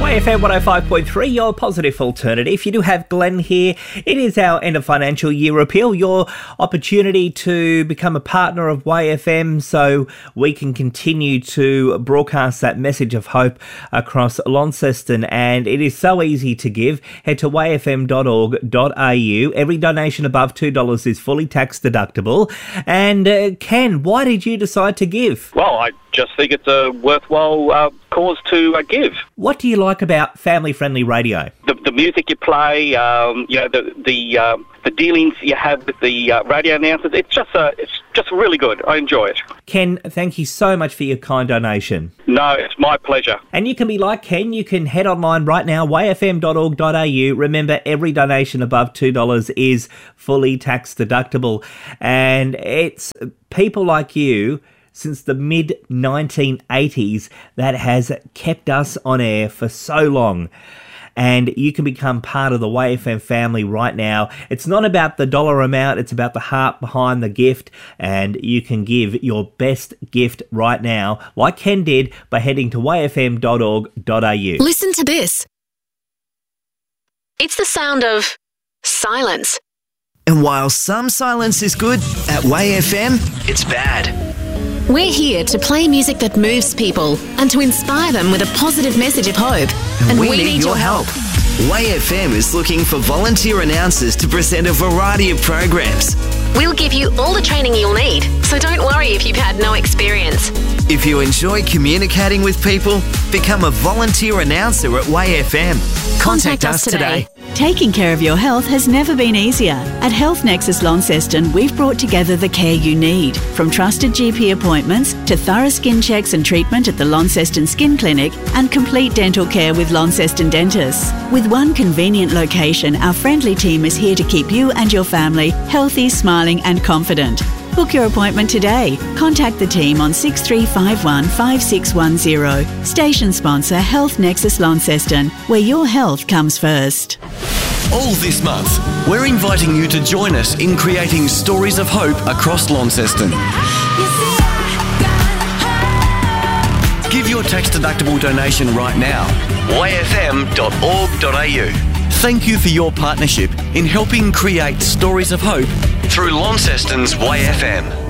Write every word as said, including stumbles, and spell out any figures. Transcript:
Y F M one oh five point three, your positive alternative. You do have Glenn here. It is our end of financial year appeal, your opportunity to become a partner of Y F M so we can continue to broadcast that message of hope across Launceston. And it is so easy to give. Head to y f m dot org dot a u. Every donation above two dollars is fully tax deductible. And uh, Ken, why did you decide to give? Well, I just think it's a worthwhile uh, cause to uh, give. What do you like about family-friendly radio? The, the music you play, um, you know, the the uh, the dealings you have with the uh, radio announcers. It's just uh, it's just really good. I enjoy it. Ken, thank you so much for your kind donation. No, it's my pleasure. And you can be like Ken. You can head online right now, y f m dot org dot a u. Remember, every donation above two dollars is fully tax deductible. And it's people like you since the mid nineteen eighties that has kept us on air for so long. And you can become part of the Y F M family right now. It's not about the dollar amount, it's about the heart behind the gift. And you can give your best gift right now, like Ken did, by heading to y f m dot org dot a u. Listen to this. It's the sound of silence. And while some silence is good, at Y F M, it's bad. We're here to play music that moves people and to inspire them with a positive message of hope. And we, we need, need your your help. Y F M is looking for volunteer announcers to present a variety of programs. We'll give you all the training you'll need, so don't worry if you've had no experience. If you enjoy communicating with people, become a volunteer announcer at Y F M. Contact, Contact us us today. today. Taking care of your health has never been easier. At Health Nexus Launceston, we've brought together the care you need. From trusted G P appointments to thorough skin checks and treatment at the Launceston Skin Clinic and complete dental care with Launceston Dentists. With one convenient location, our friendly team is here to keep you and your family healthy, smiling and confident. Book your appointment today. Contact the team on six three five one, five six one zero. Station sponsor Health Nexus Launceston, where your health comes first. All this month, we're inviting you to join us in creating stories of hope across Launceston. Give your tax-deductible donation right now. y f m dot org dot a u. Thank you for your partnership in helping create stories of hope through Launceston's Y F M.